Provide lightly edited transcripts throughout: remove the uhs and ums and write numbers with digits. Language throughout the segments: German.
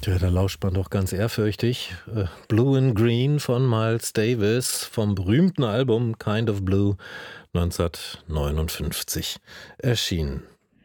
Ja, da lauscht man doch ganz ehrfürchtig. Blue and Green von Miles Davis vom berühmten Album Kind of Blue 1959 erschienen.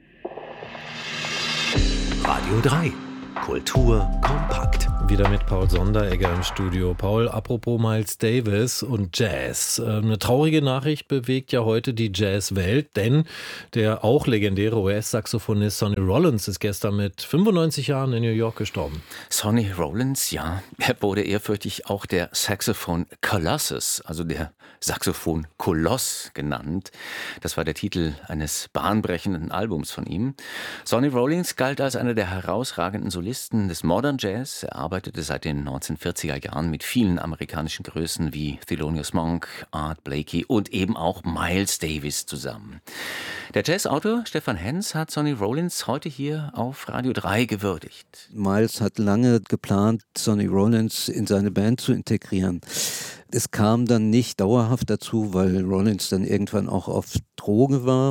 Radio 3. Kultur kompakt. Wieder mit Paul Sonderegger im Studio. Paul, apropos Miles Davis und Jazz. Eine traurige Nachricht bewegt ja heute die Jazzwelt, denn der auch legendäre US-Saxophonist Sonny Rollins ist gestern mit 95 Jahren in New York gestorben. Sonny Rollins, ja, er wurde ehrfürchtig auch der Saxophone Colossus, also der Saxophon Koloss genannt. Das war der Titel eines bahnbrechenden Albums von ihm. Sonny Rollins galt als einer der herausragenden Solisten des Modern Jazz. Er arbeitete seit den 1940er Jahren mit vielen amerikanischen Größen wie Thelonious Monk, Art Blakey und eben auch Miles Davis zusammen. Der Jazzautor Stefan Henz hat Sonny Rollins heute hier auf Radio 3 gewürdigt. Miles hat lange geplant, Sonny Rollins in seine Band zu integrieren. Es kam dann nicht dauerhaft dazu, weil Rollins dann irgendwann auch auf Droge war.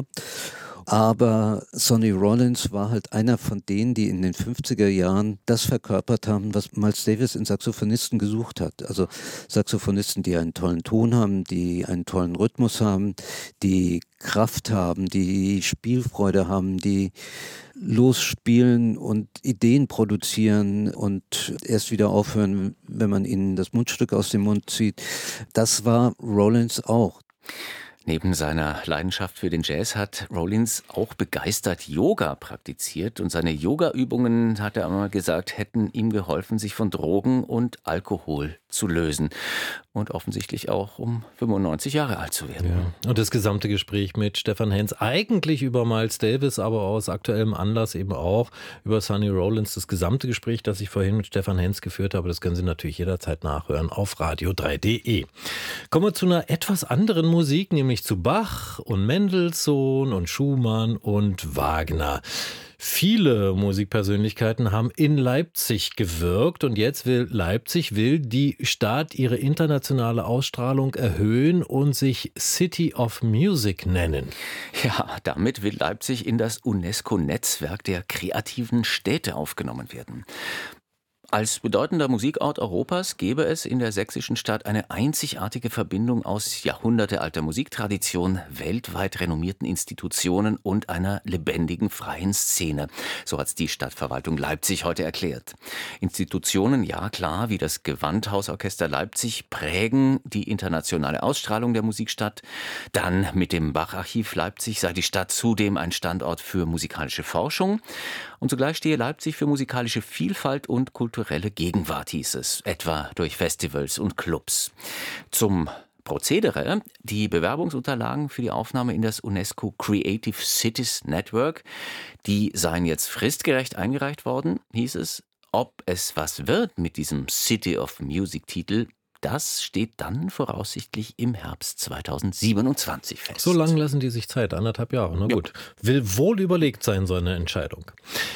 Aber Sonny Rollins war halt einer von denen, die in den 50er Jahren das verkörpert haben, was Miles Davis in Saxophonisten gesucht hat. Also Saxophonisten, die einen tollen Ton haben, die einen tollen Rhythmus haben, die Kraft haben, die Spielfreude haben, die losspielen und Ideen produzieren und erst wieder aufhören, wenn man ihnen das Mundstück aus dem Mund zieht. Das war Rollins auch. Neben seiner Leidenschaft für den Jazz hat Rollins auch begeistert Yoga praktiziert und seine Yoga-Übungen, hat er einmal gesagt, hätten ihm geholfen, sich von Drogen und Alkohol zu lösen und offensichtlich auch um 95 Jahre alt zu werden. Ja. Und das gesamte Gespräch mit Stefan Henz, eigentlich über Miles Davis, aber aus aktuellem Anlass eben auch über Sonny Rollins. Das gesamte Gespräch, das ich vorhin mit Stefan Henz geführt habe, das können Sie natürlich jederzeit nachhören auf radio3.de. Kommen wir zu einer etwas anderen Musik, nämlich zu Bach und Mendelssohn und Schumann und Wagner. Viele Musikpersönlichkeiten haben in Leipzig gewirkt und jetzt will die Stadt ihre internationale Ausstrahlung erhöhen und sich City of Music nennen. Ja, damit will Leipzig in das UNESCO-Netzwerk der kreativen Städte aufgenommen werden. Als bedeutender Musikort Europas gäbe es in der sächsischen Stadt eine einzigartige Verbindung aus jahrhundertealter Musiktradition, weltweit renommierten Institutionen und einer lebendigen freien Szene. So hat es die Stadtverwaltung Leipzig heute erklärt. Institutionen, ja klar, wie das Gewandhausorchester Leipzig, prägen die internationale Ausstrahlung der Musikstadt. Dann mit dem Bach-Archiv Leipzig sei die Stadt zudem ein Standort für musikalische Forschung. Und zugleich stehe Leipzig für musikalische Vielfalt und kulturelle Gegenwart, hieß es, etwa durch Festivals und Clubs. Zum Prozedere: Die Bewerbungsunterlagen für die Aufnahme in das UNESCO Creative Cities Network, die seien jetzt fristgerecht eingereicht worden, hieß es. Ob es was wird mit diesem City of Music Titel, das steht dann voraussichtlich im Herbst 2027 fest. So lange lassen die sich Zeit, 1,5 Jahre. Na gut, will wohl überlegt sein, so eine Entscheidung.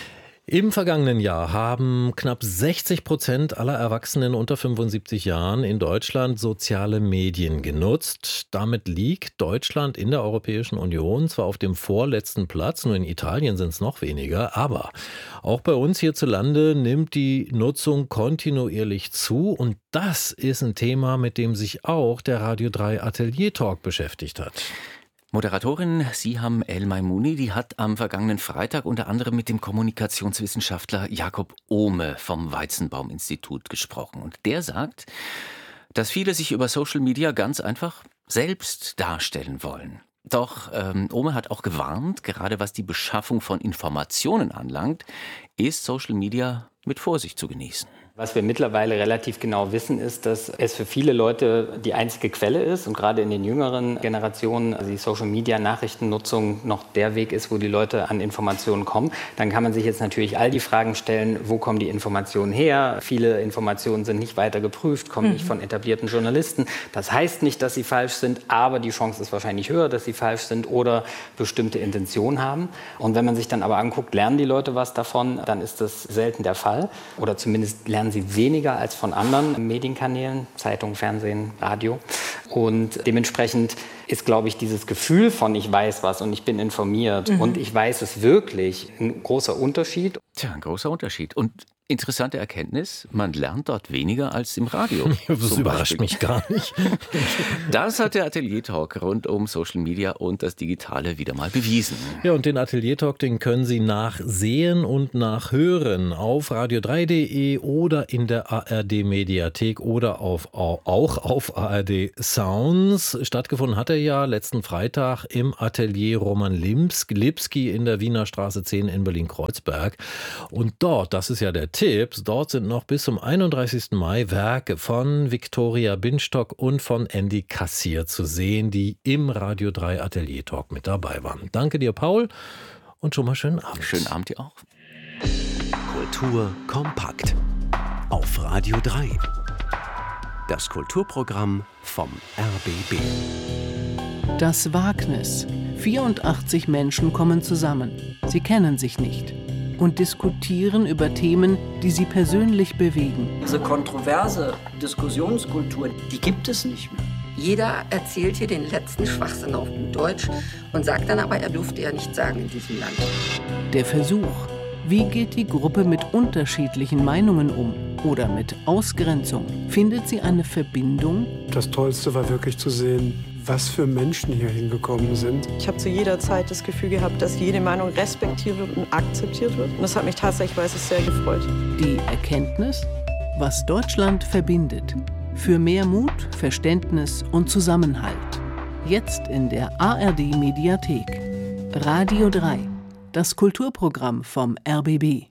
Im vergangenen Jahr haben knapp 60% aller Erwachsenen unter 75 Jahren in Deutschland soziale Medien genutzt. Damit liegt Deutschland in der Europäischen Union zwar auf dem vorletzten Platz, nur in Italien sind es noch weniger, aber auch bei uns hierzulande nimmt die Nutzung kontinuierlich zu und das ist ein Thema, mit dem sich auch der Radio 3 Atelier Talk beschäftigt hat. Moderatorin Siham El-Maimouni, die hat am vergangenen Freitag unter anderem mit dem Kommunikationswissenschaftler Jakob Ohme vom Weizenbaum-Institut gesprochen. Und der sagt, dass viele sich über Social Media ganz einfach selbst darstellen wollen. Doch Ohme hat auch gewarnt, gerade was die Beschaffung von Informationen anlangt, ist Social Media mit Vorsicht zu genießen. Was wir mittlerweile relativ genau wissen, ist, dass es für viele Leute die einzige Quelle ist und gerade in den jüngeren Generationen die Social-Media-Nachrichtennutzung noch der Weg ist, wo die Leute an Informationen kommen. Dann kann man sich jetzt natürlich all die Fragen stellen, wo kommen die Informationen her? Viele Informationen sind nicht weiter geprüft, kommen nicht von etablierten Journalisten. Das heißt nicht, dass sie falsch sind, aber die Chance ist wahrscheinlich höher, dass sie falsch sind oder bestimmte Intentionen haben. Und wenn man sich dann aber anguckt, lernen die Leute was davon, dann ist das selten der Fall. Oder zumindest lernen sie weniger als von anderen Medienkanälen, Zeitung, Fernsehen, Radio. Und dementsprechend ist, glaube ich, dieses Gefühl von ich weiß was und ich bin informiert und ich weiß es wirklich ein großer Unterschied. Tja, ein großer Unterschied. Und Interessante Erkenntnis, man lernt dort weniger als im Radio. Das überrascht mich gar nicht. Das hat der Atelier-Talk rund um Social Media und das Digitale wieder mal bewiesen. Ja, und den Atelier-Talk, den können Sie nachsehen und nachhören auf radio3.de oder in der ARD-Mediathek oder auch auf ARD Sounds. Stattgefunden hat er ja letzten Freitag im Atelier Roman Lipski in der Wiener Straße 10 in Berlin-Kreuzberg. Und dort, das ist ja der Tipp, dort sind noch bis zum 31. Mai Werke von Viktoria Binstock und von Andy Kassier zu sehen, die im Radio 3 Atelier Talk mit dabei waren. Danke dir, Paul, und schon mal schönen Abend. Schönen Abend dir auch. Kultur kompakt auf Radio 3. Das Kulturprogramm vom RBB. Das Wagnis. 84 Menschen kommen zusammen. Sie kennen sich nicht und diskutieren über Themen, die sie persönlich bewegen. Diese kontroverse Diskussionskultur, die gibt es nicht mehr. Jeder erzählt hier den letzten Schwachsinn auf gut Deutsch und sagt dann aber, er durfte ja nichts sagen in diesem Land. Der Versuch. Wie geht die Gruppe mit unterschiedlichen Meinungen um oder mit Ausgrenzung? Findet sie eine Verbindung? Das Tollste war wirklich zu sehen, was für Menschen hier hingekommen sind. Ich habe zu jeder Zeit das Gefühl gehabt, dass jede Meinung respektiert wird und akzeptiert wird. Und das hat mich tatsächlich, sehr gefreut. Die Erkenntnis, was Deutschland verbindet. Für mehr Mut, Verständnis und Zusammenhalt. Jetzt in der ARD-Mediathek. Radio 3. Das Kulturprogramm vom RBB.